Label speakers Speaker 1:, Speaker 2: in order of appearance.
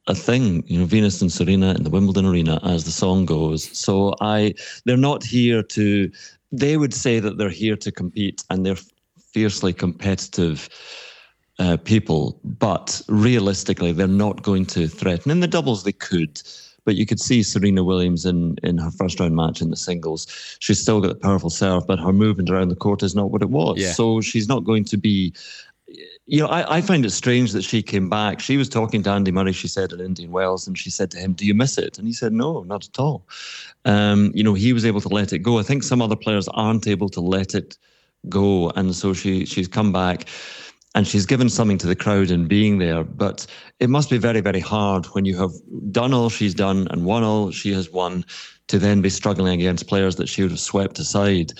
Speaker 1: a thing, Venus and Serena in the Wimbledon arena, as the song goes. So they're not here to. They would say that they're here to compete, and they're fiercely competitive people. But realistically, they're not going to threaten. In the doubles, they could. But you could see Serena Williams in her first round match in the singles. She's still got a powerful serve, but her movement around the court is not what it was.
Speaker 2: Yeah.
Speaker 1: So she's not going to be. I find it strange that she came back. She was talking to Andy Murray, she said, in Indian Wells, and she said to him, "Do you miss it?" And he said, "No, not at all." He was able to let it go. I think some other players aren't able to let it go, and so she's come back. And she's given something to the crowd in being there. But it must be very, very hard when you have done all she's done and won all she has won to then be struggling against players that she would have swept aside.